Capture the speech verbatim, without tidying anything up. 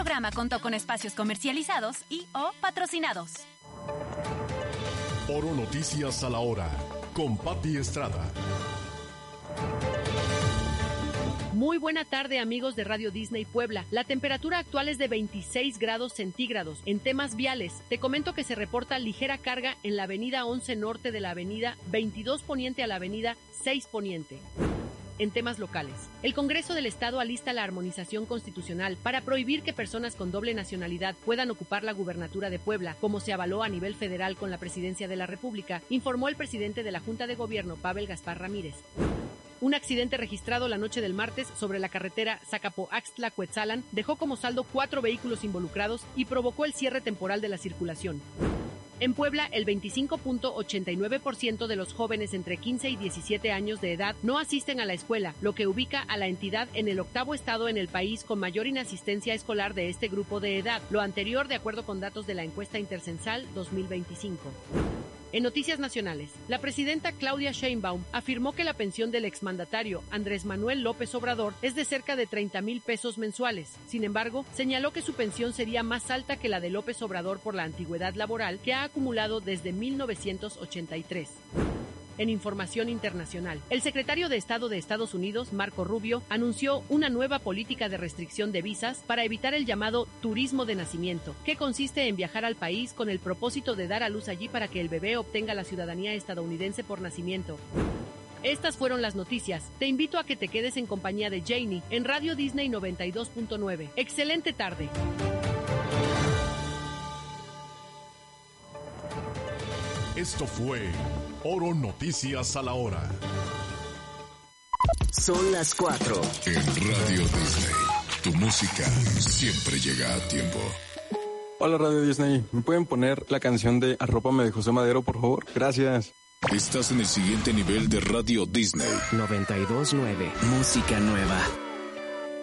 programa contó con espacios comercializados y o patrocinados. Oro Noticias a la hora, con Pati Estrada. Muy buena tarde, amigos de Radio Disney Puebla. La temperatura actual es de veintiséis grados centígrados. En temas viales, te comento que se reporta ligera carga en la avenida once Norte de la avenida veintidós Poniente a la avenida seis Poniente. En temas locales, el Congreso del Estado alista la armonización constitucional para prohibir que personas con doble nacionalidad puedan ocupar la gubernatura de Puebla, como se avaló a nivel federal con la presidencia de la República, informó el presidente de la Junta de Gobierno, Pavel Gaspar Ramírez. Un accidente registrado la noche del martes sobre la carretera Zacapo-Axtla-Cuetzalan dejó como saldo cuatro vehículos involucrados y provocó el cierre temporal de la circulación. En Puebla, el veinticinco punto ochenta y nueve por ciento de los jóvenes entre quince y diecisiete años de edad no asisten a la escuela, lo que ubica a la entidad en el octavo estado en el país con mayor inasistencia escolar de este grupo de edad, lo anterior de acuerdo con datos de la encuesta intercensal dos mil veinticinco. En noticias nacionales, la presidenta Claudia Sheinbaum afirmó que la pensión del exmandatario Andrés Manuel López Obrador es de cerca de treinta mil pesos mensuales. Sin embargo, señaló que su pensión sería más alta que la de López Obrador por la antigüedad laboral que ha acumulado desde mil novecientos ochenta y tres. En información internacional, el secretario de Estado de Estados Unidos, Marco Rubio, anunció una nueva política de restricción de visas para evitar el llamado turismo de nacimiento, que consiste en viajar al país con el propósito de dar a luz allí para que el bebé obtenga la ciudadanía estadounidense por nacimiento. Estas fueron las noticias. Te invito a que te quedes en compañía de Janie en Radio Disney noventa y dos punto nueve. ¡Excelente tarde! Esto fue Oro Noticias a la hora. Son las cuatro. En Radio Disney, tu música siempre llega a tiempo. Hola Radio Disney, ¿me pueden poner la canción de Arrópame de José Madero, por favor? Gracias. Estás en el siguiente nivel de Radio Disney. noventa y dos punto nueve. Música nueva.